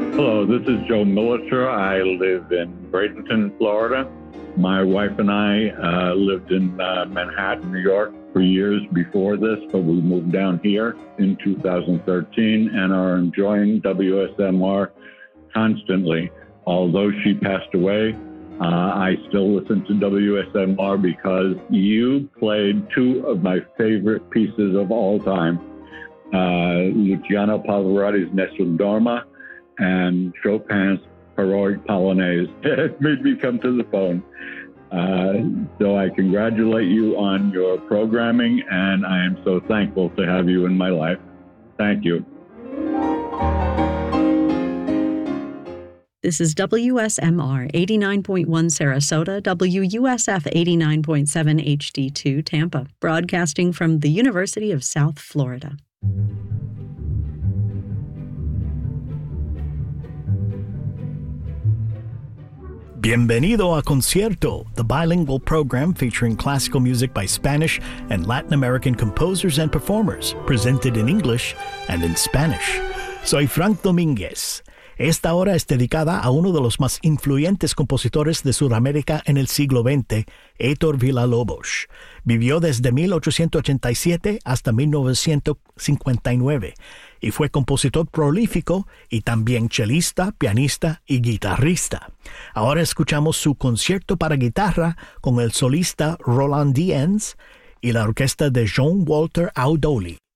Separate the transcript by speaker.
Speaker 1: Hello, this is Joe Militer. I live in Bradenton, Florida. My wife and I lived in Manhattan, New York for years before this, but we moved down here in 2013 and are enjoying WSMR constantly. Although she passed away, I still listen to WSMR because you played two of my favorite pieces of all time, Luciano Pavarotti's Nessun Dorma and Chopin's Heroic Polonaise. It made me come to the phone. So I congratulate you on your programming, and I am so thankful to have you in my life. Thank you.
Speaker 2: This is WSMR 89.1 Sarasota, WUSF 89.7 HD2 Tampa, broadcasting from the University of South Florida.
Speaker 3: Bienvenido a Concierto, the bilingual program featuring classical music by Spanish and Latin American composers and performers, presented in English and in Spanish. Soy Frank Domínguez. Esta hora es dedicada a uno de los más influyentes compositores de Sudamérica en el siglo XX, Héctor Villa-Lobos. Vivió desde 1887 hasta 1959 y fue compositor prolífico y también chelista, pianista y guitarrista. Ahora escuchamos su concierto para guitarra con el solista Roland Diens y la orquesta de Jean Walter Audouin.